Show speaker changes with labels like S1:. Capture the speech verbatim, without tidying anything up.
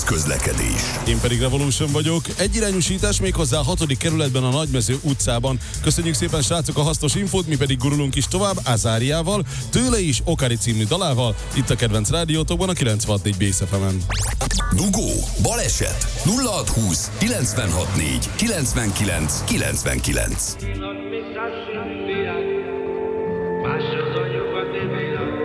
S1: közlekedés.
S2: Én pedig Revolution vagyok. Egyirányúsítás méghozzá a hatodik kerületben a Nagymező utcában. Köszönjük szépen, srácok, a hasznos infót, mi pedig gurulunk is tovább Azáriával, tőle is Okari című dalával, itt a kedvenc rádiótokban a kilencvenhat négy Bész ef emen.
S1: Dugó, baleset, nulla hat húsz kilencvenhat négy kilencvenkilenc kilencvenkilenc.
S3: Más az anyukat,